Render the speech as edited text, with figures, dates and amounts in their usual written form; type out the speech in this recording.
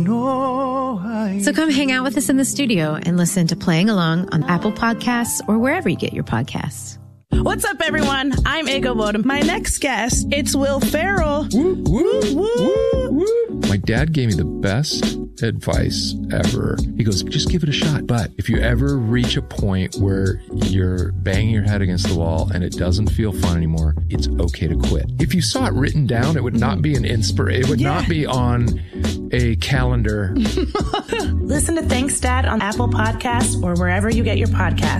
So come hang out with us in the studio and listen to Playing Along on Apple Podcasts or wherever you get your podcasts. What's up, everyone? I'm Ego Bodum. My next guest, it's Will Ferrell. Woo, woo, woo, woo. My dad gave me the best advice ever. He goes, just give it a shot. But if you ever reach a point where you're banging your head against the wall and it doesn't feel fun anymore, it's okay to quit. If you saw it written down, it would not be an inspiration. It would not be on a calendar. Listen to Thanks, Dad on Apple Podcasts or wherever you get your podcasts.